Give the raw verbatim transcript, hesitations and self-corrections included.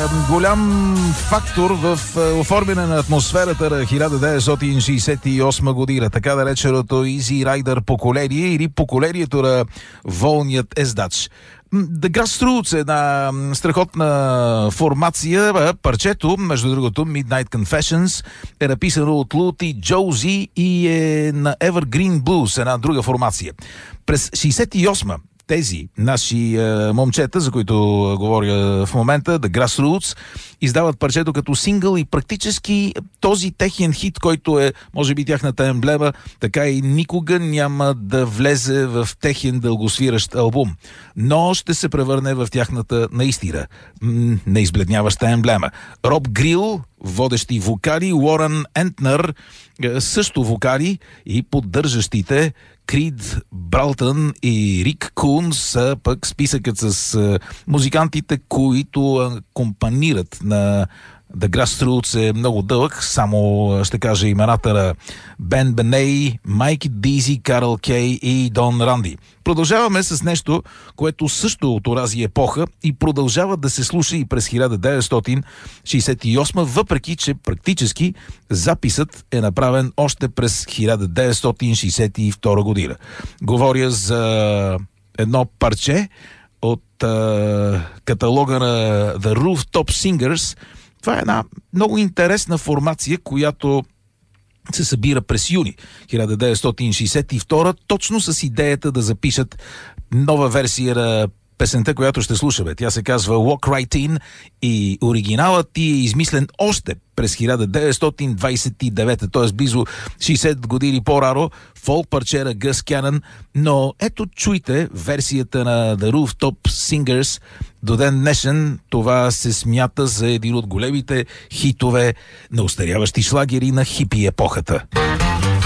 голям фактор в оформяне на атмосферата на хиляда деветстотин шейсет и осма година, така нареченото Easy Rider поколение или поколението на волният ездач. The Grassroots е една страхотна формация. Парчето, между другото, Midnight Confessions, е написано от Лути Джоузи и е на Evergreen Blues, една друга формация. През шейсет и осма тези наши е, момчета, за които говоря в момента, The Grassroots, издават парчето като сингъл и практически този техен хит, който е, може би, тяхната емблема, така и никога няма да влезе в техен дългосвиращ албум. Но ще се превърне в тяхната наистина м- неизбледняваща емблема. Роб Грил, водещи вокали, Уорън Ентнер, също вокали, и поддържащите Крид Бралтън и Рик Кунс са пък списъкът с музикантите, които акомпанират на The Grassroots е много дълъг. Само ще кажа имената на Бен Беней, Майки Дизи, Карл Кей и Дон Ранди. Продължаваме с нещо, което също от онази епоха и продължава да се слуша и през хиляда деветстотин шейсет и осма, въпреки че практически записът е направен още през хиляда деветстотин шейсет и втора година. Говоря за едно парче от а, каталога на The Rooftop Singers. Това е една много интересна формация, която се събира през юни хиляда деветстотин шейсет и втора, точно с идеята да запишат нова версия на песента, която ще слушаме. Тя се казва Walk Right In и оригиналът ти е измислен още през хиляда деветстотин двадесет и девета, т.е. близо шейсет години по-рано, фолк парче на Гъс Кянън, но ето чуйте версията на The Rooftop Singers. До ден днешен това се смята за един от големите хитове на остаряващи шлагери на хипи епохата.